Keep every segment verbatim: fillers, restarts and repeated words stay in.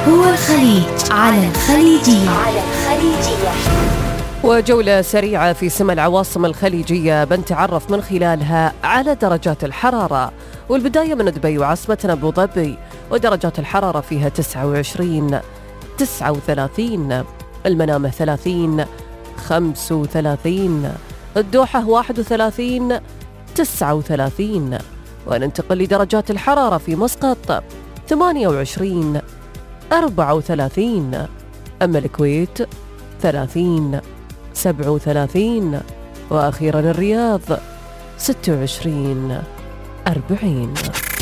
هو الخليج على الخليجية. على الخليجية. وجولة سريعة في سما العواصم الخليجية بنتعرف من خلالها على درجات الحرارة، والبداية من دبي وعاصمتنا أبو ظبي، ودرجات الحرارة فيها تسعة وعشرين، تسعة وثلاثين، المنامة ثلاثين، خمسة وثلاثين، الدوحة واحد وثلاثين، تسعة وثلاثين. وننتقل لدرجات الحرارة في مسقط ثمانية وعشرين، أربعة وثلاثين، أما الكويت ثلاثين، سبعة وثلاثين، وأخيرا الرياض ستة وعشرين، أربعين.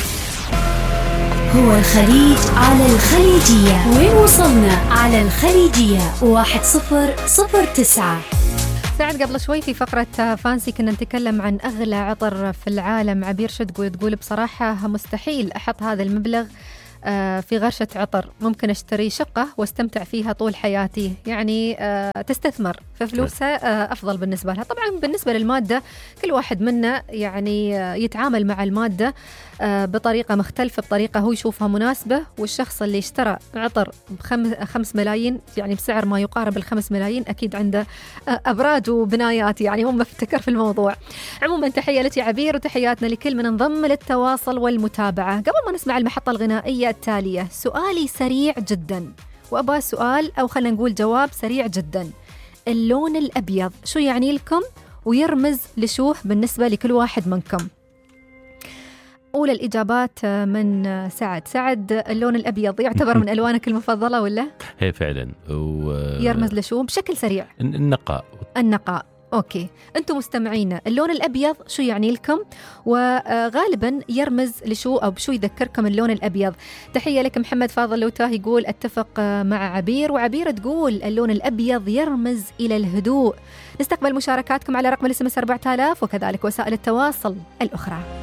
هو الخليج على الخليجية. وين وصلنا على الخليجية؟ واحد صفر صفر تسعة. سعد، قبل شوي في فقرة فانسي كنا نتكلم عن أغلى عطر في العالم. عبير شو تقول؟ تقول بصراحة مستحيل أحط هذا المبلغ في غرشة عطر، ممكن أشتري شقة واستمتع فيها طول حياتي. يعني تستثمر في فلوسها أفضل بالنسبة لها. طبعا بالنسبة للمادة كل واحد منا يعني يتعامل مع المادة بطريقة مختلفة، بطريقة هو يشوفها مناسبة. والشخص اللي اشترى عطر بخمس ملايين يعني بسعر ما يقارب الخمس ملايين أكيد عنده أبراج وبنايات، يعني هم مفتكر في الموضوع. عموما تحية لك يا عبير، وتحياتنا لكل من انضم للتواصل والمتابعة. قبل ما نسمع المحطة الغنائية التالية، سؤالي سريع جدا، وأبغى سؤال أو خلينا نقول جواب سريع جدا. اللون الأبيض شو يعني لكم ويرمز لشوه بالنسبة لكل واحد منكم؟ أولى الإجابات من سعد. سعد، اللون الأبيض يعتبر من ألوانك المفضلة ولا؟ هي فعلا. و... يرمز لشو بشكل سريع؟ النقاء. النقاء. أوكي، أنتم مستمعين اللون الأبيض شو يعني لكم؟ وغالبا يرمز لشو أو بشو يذكركم اللون الأبيض؟ تحية لك محمد فاضل لوتاه، يقول أتفق مع عبير، وعبير تقول اللون الأبيض يرمز إلى الهدوء. نستقبل مشاركاتكم على رقم الاس ام اس أربعة آلاف وكذلك وسائل التواصل الأخرى.